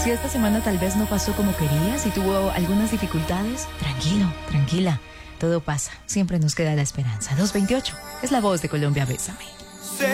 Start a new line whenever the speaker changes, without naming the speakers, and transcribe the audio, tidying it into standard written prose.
Si esta semana tal vez no pasó como querías y tuvo algunas dificultades, tranquilo, tranquila. Todo pasa. Siempre nos queda la esperanza. 228 es la voz de Colombia. Bésame.